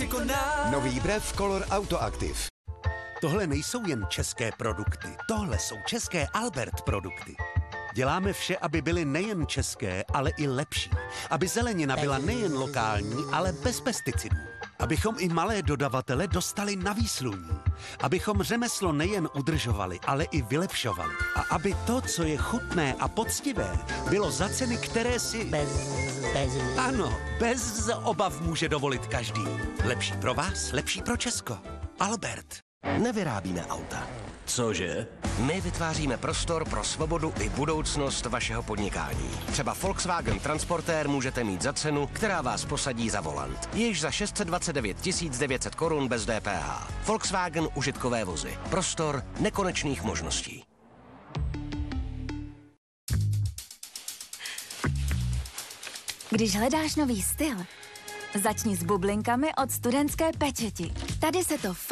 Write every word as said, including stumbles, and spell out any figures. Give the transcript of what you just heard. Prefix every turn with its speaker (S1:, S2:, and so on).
S1: si koná.
S2: Nový Brev Color Auto Active. Tohle nejsou jen české produkty, tohle jsou české Albert produkty. Děláme vše, aby byly nejen české, ale i lepší. Aby zelenina byla nejen lokální, ale bez pesticidů. Abychom i malé dodavatele dostali na výsluní. Abychom řemeslo nejen udržovali, ale i vylepšovali. A aby to, co je chutné a poctivé, bylo za ceny, které si...
S3: Bez, bez...
S2: Ano, bez obav může dovolit každý. Lepší pro vás, lepší pro Česko. Albert.
S4: Nevyrábíme auta. Cože? My vytváříme prostor pro svobodu i budoucnost vašeho podnikání. Třeba Volkswagen Transportér můžete mít za cenu, která vás posadí za volant. Již za šest set dvacet devět tisíc devět set korun bez D P H. Volkswagen užitkové vozy. Prostor nekonečných možností.
S5: Když hledáš nový styl, začni s bublinkami od Studentské pečeti. Tady se to